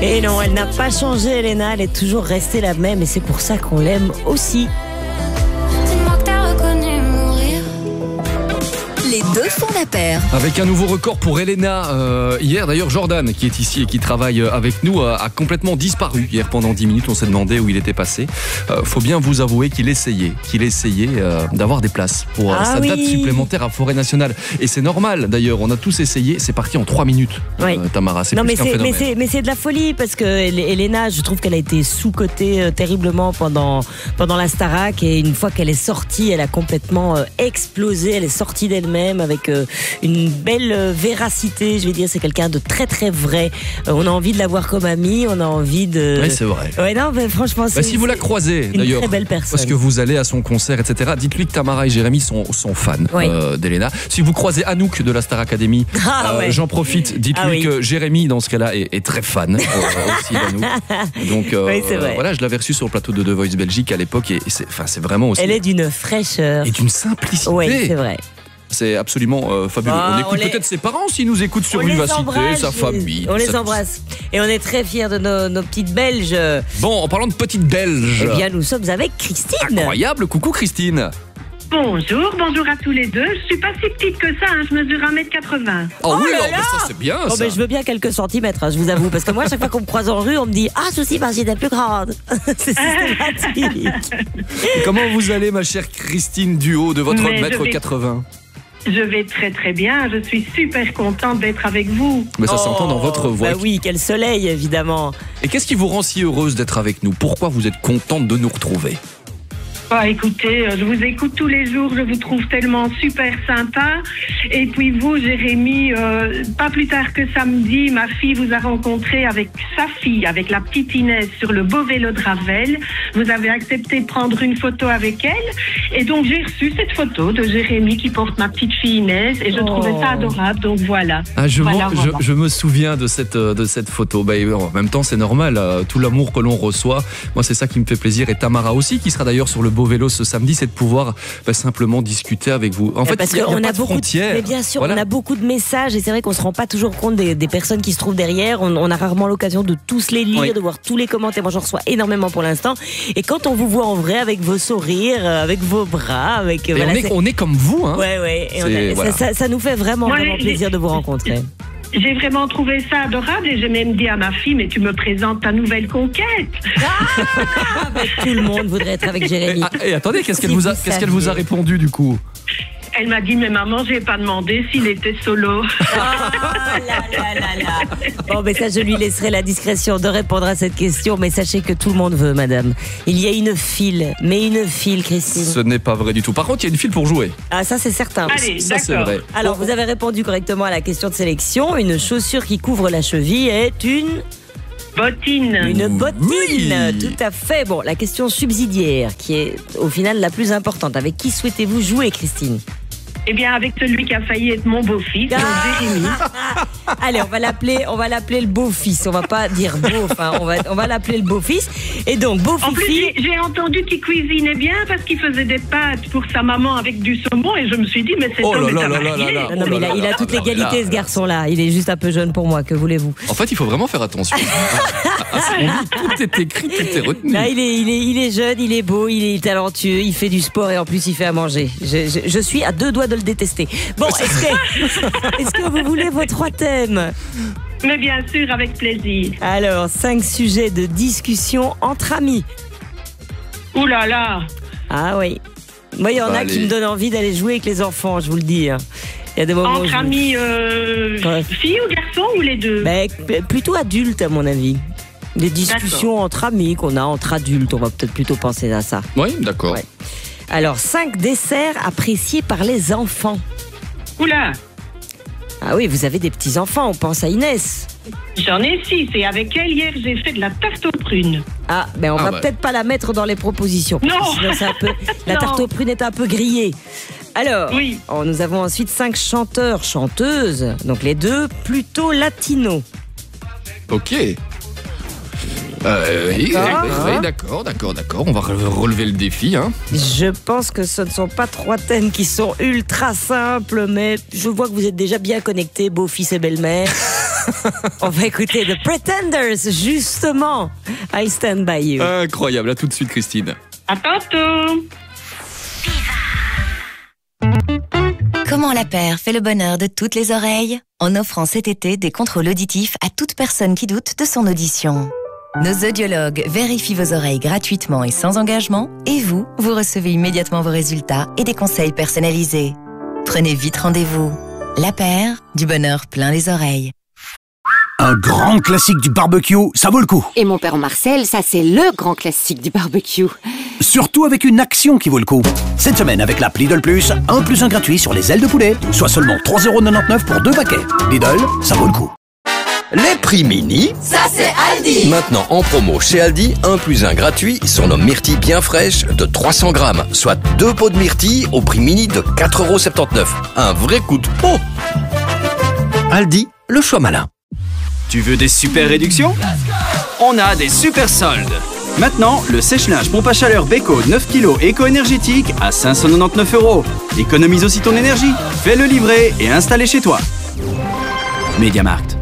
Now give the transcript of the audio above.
Et non, elle n'a pas changé, Elena, elle est toujours restée la même et c'est pour ça qu'on l'aime aussi. Les deux font la paire. Avec un nouveau record pour Elena. Hier, d'ailleurs, Jordan, qui est ici et qui travaille avec nous, a complètement disparu. Hier, pendant 10 minutes, on s'est demandé où il était passé. Faut bien vous avouer qu'il essayait d'avoir des places pour sa date supplémentaire à Forêt Nationale. Et c'est normal, d'ailleurs. On a tous essayé. C'est parti en 3 minutes, Tamara. C'est plus qu'un phénomène. Mais c'est de la folie parce que Elena, je trouve qu'elle a été sous-cotée terriblement pendant la Starac. Et une fois qu'elle est sortie, elle a complètement explosé. Elle est sortie d'elle-même avec une belle véracité, je vais dire, c'est quelqu'un de très très vrai. On a envie de la voir comme amie, on a envie de... Oui, c'est vrai. Ouais, non, mais franchement, si vous la croisez, une d'ailleurs, très belle personne. parce que vous allez à son concert, etc., dites-lui que Tamara et Jérémy sont fans d'Elena. Si vous croisez Anouk de la Star Academy, j'en profite, dites-lui que Jérémy, dans ce cas-là, est très fan aussi d'Anouk. Donc voilà, je l'avais reçue sur le plateau de The Voice Belgique à l'époque et c'est vraiment aussi... Elle est d'une fraîcheur. Et d'une simplicité. Oui, c'est vrai. C'est absolument fabuleux. On écoute peut-être ses parents s'ils nous écoutent sur Vivacité, sa famille. On les embrasse. Et on est très fiers de nos petites Belges. Bon, en parlant de petites Belges. Eh bien, nous sommes avec Christine. Incroyable, coucou Christine. Bonjour à tous les deux. Je suis pas si petite que ça, je mesure 1m80. Oh oui, ça c'est bien ça. Je veux bien quelques centimètres, je vous avoue, parce que moi, à chaque fois qu'on me croise en rue, on me dit « Ah, ceci, j'étais plus grande !» C'est systématique. Comment vous allez, ma chère Christine, du haut de votre 1m80 ? Je vais très très bien, je suis super contente d'être avec vous. Mais ça s'entend dans votre voix. Bah oui, quel soleil, évidemment. Et qu'est-ce qui vous rend si heureuse d'être avec nous ? Pourquoi vous êtes contente de nous retrouver ? Écoutez, je vous écoute tous les jours, je vous trouve tellement super sympa. Et puis vous, Jérémy, pas plus tard que samedi, ma fille vous a rencontré avec sa fille, avec la petite Inès, sur le beau vélo de Ravel. Vous avez accepté de prendre une photo avec elle. Et donc j'ai reçu cette photo de Jérémy qui porte ma petite fille Inès. Et je trouvais ça adorable, donc voilà. Je me souviens de cette photo. En même temps, c'est normal, tout l'amour que l'on reçoit. Moi, c'est ça qui me fait plaisir. Et Tamara aussi, qui sera d'ailleurs sur le beau vélo ce samedi, c'est de pouvoir simplement discuter avec vous. En fait, il y a pas de frontières. Mais bien sûr, on a beaucoup de messages et c'est vrai qu'on se rend pas toujours compte des personnes qui se trouvent derrière. On a rarement l'occasion de tous les lire, de voir tous les commentaires. Moi, j'en reçois énormément pour l'instant. Et quand on vous voit en vrai, avec vos sourires, avec vos bras, avec on est comme vous, hein. Ouais. Et ça nous fait vraiment plaisir de vous rencontrer. J'ai vraiment trouvé ça adorable et j'ai même dit à ma fille, mais tu me présentes ta nouvelle conquête. Tout le monde voudrait être avec Jérémy. Et attendez, qu'est-ce qu'elle vous a répondu du coup ? Elle m'a dit, mais maman, j'ai pas demandé s'il était solo. Bon, mais ça, je lui laisserai la discrétion de répondre à cette question. Mais sachez que tout le monde veut, madame. Il y a une file, Christine. Ce n'est pas vrai du tout. Par contre, il y a une file pour jouer. Ah, ça, c'est certain. Allez, ça, c'est vrai. Alors, vous avez répondu correctement à la question de sélection. Une chaussure qui couvre la cheville est une... bottine. Une bottine, oui. Tout à fait. Bon, la question subsidiaire, qui est au final la plus importante. Avec qui souhaitez-vous jouer, Christine ? Eh bien, avec celui qui a failli être mon beau-fils, Jérémy. Allez, on va l'appeler le beau-fils. On va pas dire beau, on va l'appeler le beau-fils. Et donc, beau-fils. En plus, j'ai entendu qu'il cuisinait bien parce qu'il faisait des pâtes pour sa maman avec du saumon et je me suis dit, mais c'est homme est à marier. Non, mais il a toutes les qualités, ce garçon-là. Il est juste un peu jeune pour moi, que voulez-vous ? En fait, il faut vraiment faire attention. Tout est écrit, tout est retenu. Là, il est jeune, il est beau, il est talentueux, il fait du sport et en plus, il fait à manger. Je suis à 2 doigts de le détester. Bon, est-ce que vous voulez vos 3 thèmes ? Mais bien sûr, avec plaisir. Alors, 5 sujets de discussion entre amis. Ouh là là. Ah oui. Moi, il y en a qui me donnent envie d'aller jouer avec les enfants, je vous le dis. Il y a des moments entre amis, filles ou garçons ou les deux ? Plutôt adultes, à mon avis. Des discussions entre amis qu'on a entre adultes, on va peut-être plutôt penser à ça. Oui, d'accord. Ouais. Alors, 5 desserts appréciés par les enfants. Oula. Ah oui, vous avez des petits-enfants, on pense à Inès. J'en ai 6 et avec elle, hier, j'ai fait de la tarte aux prunes. Ah, ben on va peut-être pas la mettre dans les propositions. Non. Sinon, c'est un peu... La tarte aux prunes est un peu grillée. Alors, oui. Nous avons ensuite 5 chanteurs, chanteuses, donc les deux plutôt latinos. Ok. Oui, d'accord. On va relever le défi. Hein. Je pense que ce ne sont pas 3 thèmes qui sont ultra simples, mais je vois que vous êtes déjà bien connectés, beau-fils et belle-mère. On va écouter The Pretenders, justement. I Stand By You. Incroyable, à tout de suite Christine. À tantôt. Comment la paire fait le bonheur de toutes les oreilles? En offrant cet été des contrôles auditifs à toute personne qui doute de son audition. Nos audiologues vérifient vos oreilles gratuitement et sans engagement, et vous recevez immédiatement vos résultats et des conseils personnalisés. Prenez vite rendez-vous. La paire, du bonheur plein les oreilles. Un grand classique du barbecue, ça vaut le coup. Et mon père Marcel, ça c'est le grand classique du barbecue. Surtout avec une action qui vaut le coup. Cette semaine, avec l'app Lidl Plus, 1 + 1 gratuit sur les ailes de poulet, soit seulement 3,99 € pour 2 paquets. Lidl, ça vaut le coup. Les prix mini, Ça c'est Aldi. maintenant en promo chez Aldi, 1 + 1 gratuit sur nos myrtilles bien fraîches de 300 grammes, soit 2 pots de myrtilles au prix mini de 4,79 €. Un vrai coup de pot. Aldi, le choix malin. Tu veux des super réductions? On a des super soldes. Maintenant, le sèche-linge pompe à chaleur Beko 9 kg éco-énergétique à 599 €. Économise aussi ton énergie. Fais-le livrer et installer chez toi. Mediamarkt.